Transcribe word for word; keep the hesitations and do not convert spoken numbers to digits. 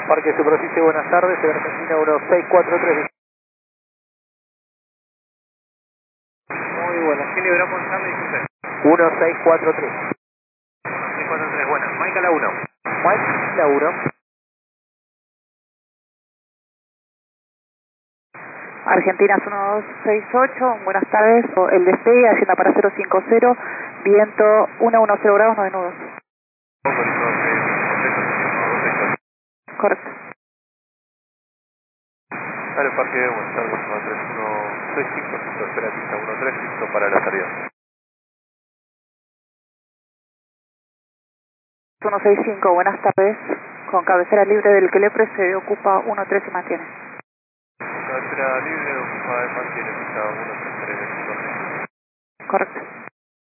Parque Superficie, buenas tardes, en Argentina uno seis cuatro tres. Muy bueno, ¿qué libramos en dice usted? uno seis cuatro tres. seis cuatro tres, bueno, Mike a la uno. Mike, la uno. Argentinas uno dos seis ocho, buenas tardes, el despegue, hacienda para cero cinco cero, viento ciento diez grados, nueve nudos. Correcto. Dale, parque, buenas tardes, uno tres uno seis cinco, centro de espera, pista uno tres, listo para la salida. uno seis cinco, buenas tardes, con cabecera libre del Quelepre se ocupa uno tres y mantiene. Cabecera libre, ocupa y mantiene, pista uno tres tres. Correcto.